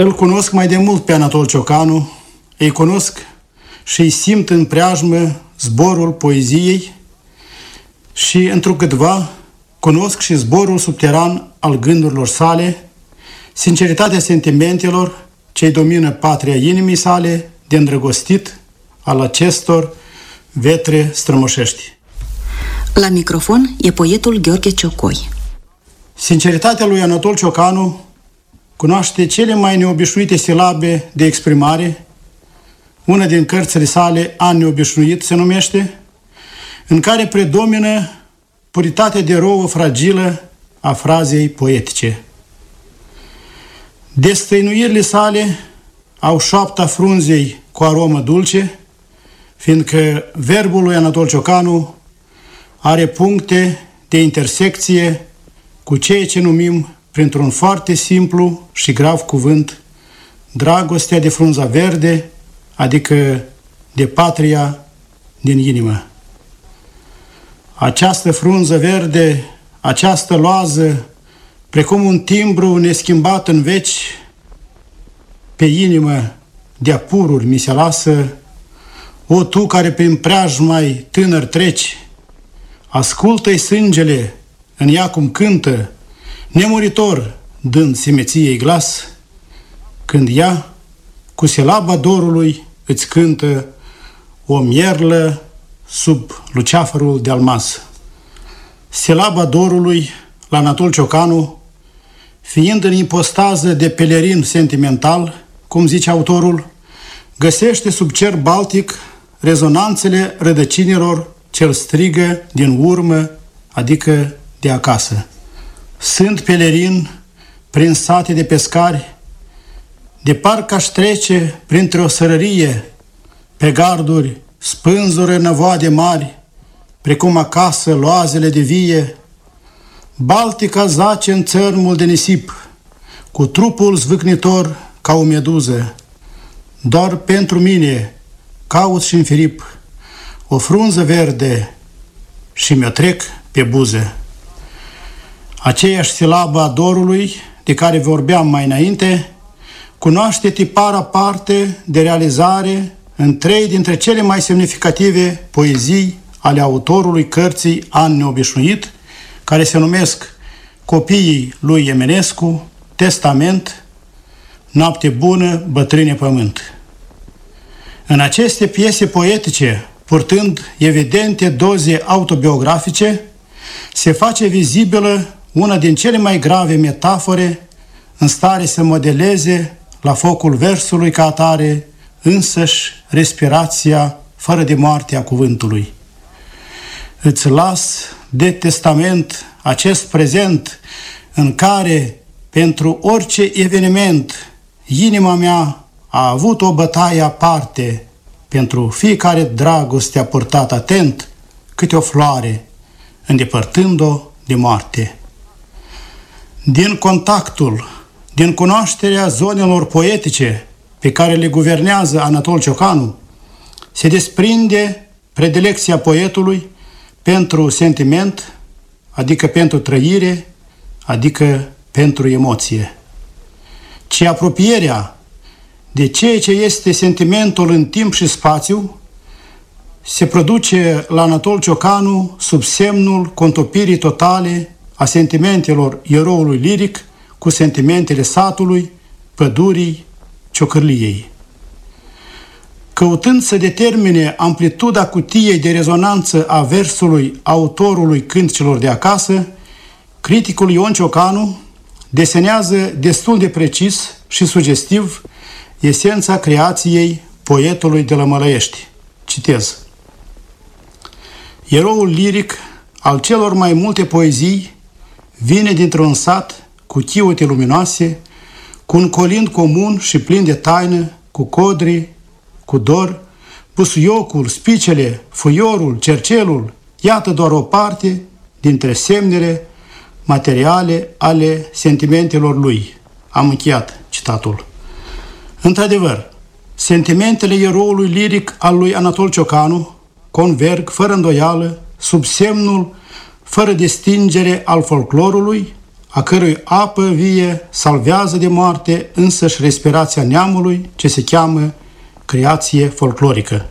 Îl cunosc mai de mult pe Anatol Ciocanu, îi cunosc și îi simt în preajmă zborul poeziei și, întrucâtva, cunosc și zborul subteran al gândurilor sale, sinceritatea sentimentelor ce-i domină patria inimii sale de îndrăgostit al acestor vetre strămoșești. La microfon e poetul Gheorghe Ciocoi. Sinceritatea lui Anatol Ciocanu cunoaște cele mai neobișnuite silabe de exprimare. Una din cărțile sale, An neobișnuit, se numește, în care predomină puritatea de rouă fragilă a frazei poetice. Destăinuirile sale au șoapta frunzei cu aromă dulce, fiindcă verbul lui Anatol Ciocanu are puncte de intersecție cu ceea ce numim, printr-un foarte simplu și grav cuvânt, dragostea de frunza verde, adică de patria din inimă. Această frunză verde, această loază, precum un timbru neschimbat în veci, pe inimă de-a pururi mi se lasă. O, tu care prin preajmai tânăr treci, ascultă-i sângele în ea cum cântă, nemuritor dând semeției glas, când ea cu silaba dorului îți cântă o mierlă sub luceafărul de almaz. Silaba dorului la Anatol Ciocanu, fiind în ipostază de pelerin sentimental, cum zice autorul, găsește sub cer baltic rezonanțele rădăcinilor ce-l strigă din urmă, adică de acasă. Sunt pelerin prin sate de pescari, de parcă aș trece printre o sărărie, pe garduri spânzură năvoade mari, precum acasă loazele de vie. Baltica zace în țărmul de nisip, cu trupul zvâcnitor ca o meduză. Doar pentru mine caut și înfirip o frunză verde și mi-o trec pe buză. Aceeași silabă a dorului, de care vorbeam mai înainte, cunoaște tipara parte de realizare în 3 dintre cele mai semnificative poezii ale autorului cărții An neobișnuit, care se numesc Copiii lui Eminescu, Testament, Noapte bună, Bătrâne pământ. În aceste piese poetice, purtând evidente doze autobiografice, se face vizibilă una din cele mai grave metafore în stare să modeleze la focul versului ca atare însăși respirația fără de moarte a cuvântului. Îți las de testament acest prezent în care, pentru orice eveniment, inima mea a avut o bătaie aparte, pentru fiecare dragoste a purtat atent câte o floare, îndepărtând-o de moarte. Din contactul, din cunoașterea zonelor poetice pe care le guvernează Anatol Ciocanu, se desprinde predilecția poetului pentru sentiment, adică pentru trăire, adică pentru emoție. Ci apropierea de ceea ce este sentimentul în timp și spațiu se produce la Anatol Ciocanu sub semnul contopirii totale a sentimentelor eroului liric cu sentimentele satului, pădurii, ciocârliei. Căutând să determine amplituda cutiei de rezonanță a versului autorului Cântecilor de acasă, criticul Ion Ciocanu desenează destul de precis și sugestiv esența creației poetului de la Mălăiești. Citez. Eroul liric al celor mai multe poezii vine dintr-un sat cu chiote luminoase, cu un colind comun și plin de taină, cu codri, cu dor, pusuiocul, spicele, fuiorul, cercelul, iată doar o parte dintre semnele materiale ale sentimentelor lui. Am încheiat citatul. Într-adevăr, sentimentele eroului liric al lui Anatol Ciocanu converg fără îndoială sub semnul fără distingere al folclorului, a cărui apă vie salvează de moarte însăși respirația neamului, ce se cheamă creație folclorică.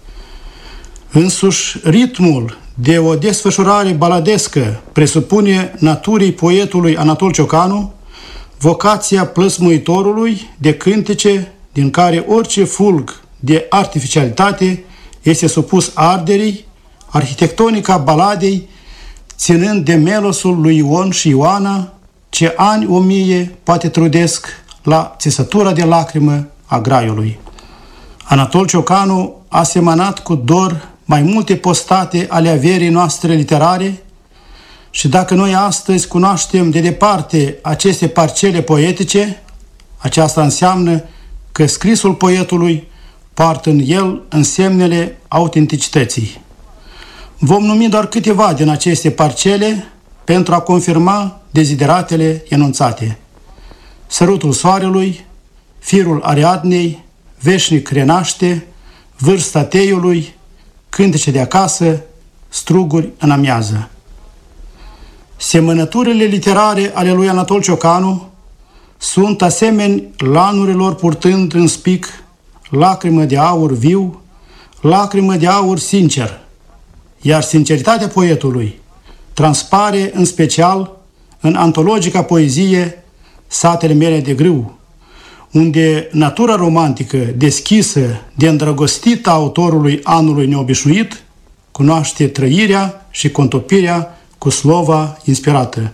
Însuși, ritmul de o desfășurare baladescă presupune naturii poetului Anatol Ciocanu vocația plăsmuitorului de cântece din care orice fulg de artificialitate este supus arderii, arhitectonica baladei, ținând de melosul lui Ion și Ioana, ce ani 1000 poate trudesc la țesătura de lacrimă a graiului. Anatol Ciocanu a semănat cu dor mai multe postate ale averii noastre literare și dacă noi astăzi cunoaștem de departe aceste parcele poetice, aceasta înseamnă că scrisul poetului poartă în el însemnele autenticității. Vom numi doar câteva din aceste parcele pentru a confirma dezideratele enunțate. Sărutul soarelui, firul Ariadnei, veșnic renaște, vârsta teiului, cântece de acasă, struguri în amiază. Semănăturile literare ale lui Anatol Ciocanu sunt asemeni lanurilor purtând în spic lacrimă de aur viu, lacrimă de aur sincer, iar sinceritatea poetului transpare în special în antologica poezie Satele mele de grâu, unde natura romantică deschisă de îndrăgostită autorului anului neobișnuit cunoaște trăirea și contopirea cu slova inspirată.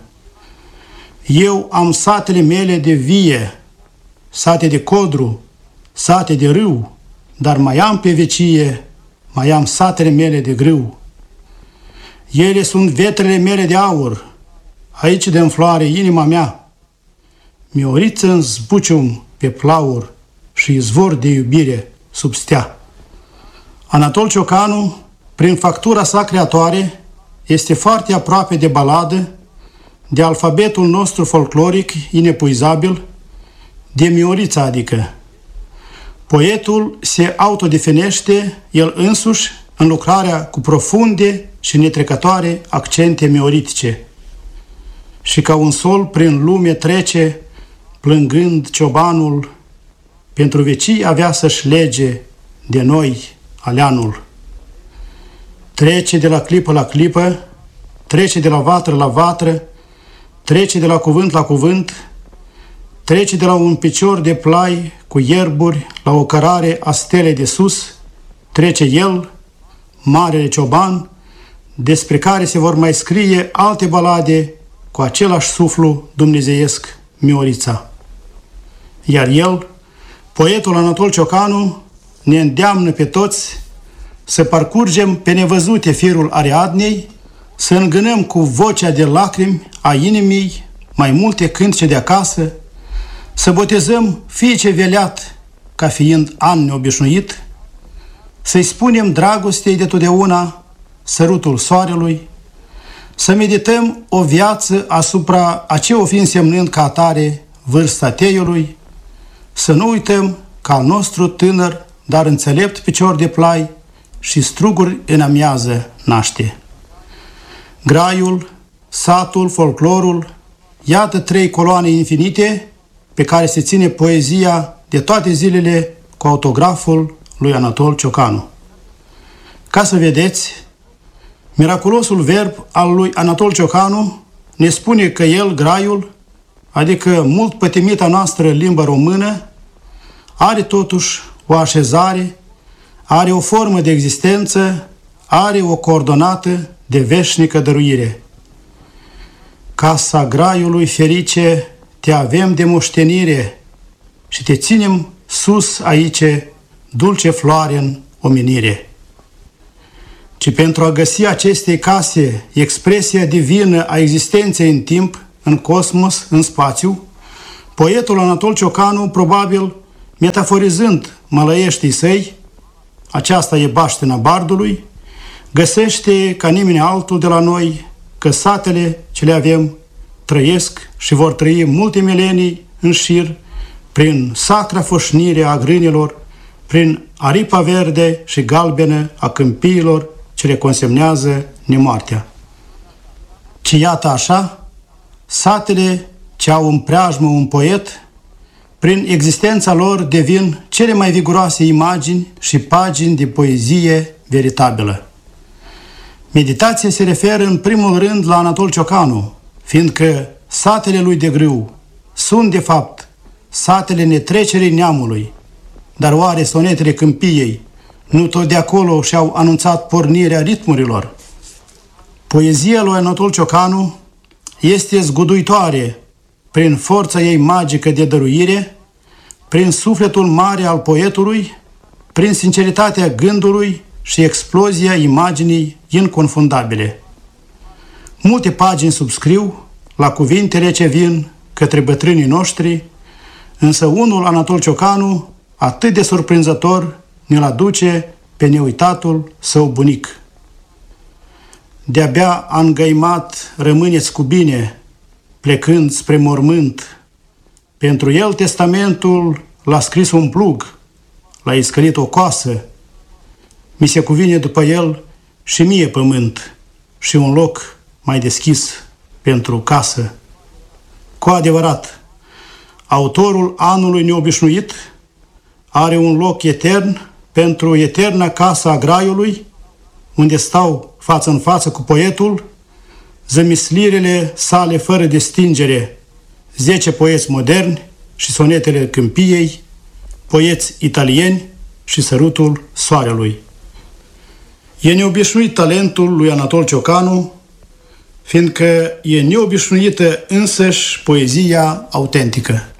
Eu am satele mele de vie, sate de codru, sate de râu, dar mai am pe vecie, mai am satele mele de grâu. Ele sunt vetrele mele de aur, aici de înfloare inima mea. Mioriță în zbucium pe plaur și izvor de iubire sub stea. Anatol Ciocanu, prin factura sa creatoare, este foarte aproape de baladă, de alfabetul nostru folcloric inepuizabil, de Miorița adică. Poetul se autodefinește el însuși în lucrarea cu profunde și netrecătoare accente mioritice. Și ca un sol prin lume trece, plângând ciobanul, pentru vecii avea să-și lege de noi aleanul. Trece de la clipă la clipă, trece de la vatră la vatră, trece de la cuvânt la cuvânt, trece de la un picior de plai cu ierburi la o cărare a stelei de sus, trece el, marele cioban, despre care se vor mai scrie alte balade cu același suflu dumnezeiesc, Miorița. Iar el, poetul Anatol Ciocanu, ne îndeamnă pe toți să parcurgem pe nevăzute firul Ariadnei, să îngânăm cu vocea de lacrimi a inimii mai multe cântece de acasă, să botezăm fiice veleat ca fiind an neobișnuit, să-i spunem dragostei de totdeauna sărutul soarelui, să medităm o viață asupra a ce o fi însemnând ca atare vârsta teiului, să nu uităm că al nostru tânăr, dar înțelept picior de plai și struguri în amiază naște. Graiul, satul, folclorul, iată 3 coloane infinite pe care se ține poezia de toate zilele cu autograful lui Anatol Ciocanu. Ca să vedeți, miraculosul verb al lui Anatol Ciocanu ne spune că el, graiul, adică mult pătimita noastră limbă română, are totuși o așezare, are o formă de existență, are o coordonată de veșnică dăruire. Casa graiului ferice te avem de moștenire și te ținem sus aici, dulce floare în omenire. Ci pentru a găsi acestei case expresia divină a existenței în timp, în cosmos, în spațiu, poetul Anatol Ciocanu, probabil metaforizând mălăieștii săi, aceasta e baștina bardului, găsește ca nimeni altul de la noi că satele ce le avem trăiesc și vor trăi multe milenii în șir prin sacra foșnire a grânilor, prin aripa verde și galbenă a câmpiilor ce le consemnează nemoartea. Ci iată așa, Satele ce au în preajmă un poet, prin existența lor devin cele mai viguroase imagini și pagini de poezie veritabilă. Meditația se referă în primul rând la Anatol Ciocanu, fiindcă satele lui de grâu sunt, de fapt, satele netrecerii neamului, dar oare sonetele câmpiei nu tot de acolo și-au anunțat pornirea ritmurilor? Poezia lui Anatol Ciocanu este zguduitoare prin forța ei magică de dăruire, prin sufletul mare al poetului, prin sinceritatea gândului și explozia imaginii inconfundabile. Multe pagini subscriu la cuvintele ce vin către bătrânii noștri, însă unul, Anatol Ciocanu, atât de surprinzător, ne-l aduce pe neuitatul său bunic. De-abia îngăimat rămâneți cu bine, plecând spre mormânt. Pentru el testamentul l-a scris un plug, l-a iscălit o coasă. Mi se cuvine după el și mie pământ și un loc mai deschis pentru casă. Cu adevărat, autorul anului neobișnuit are un loc etern pentru eterna casă a graiului, unde stau față în față cu poetul zămislirele sale fără de stingere, 10 poeți moderni și sonetele câmpiei, poeți italieni și sărutul soarelui. E neobișnuit talentul lui Anatol Ciocanu, fiindcă e neobișnuită însăși poezia autentică.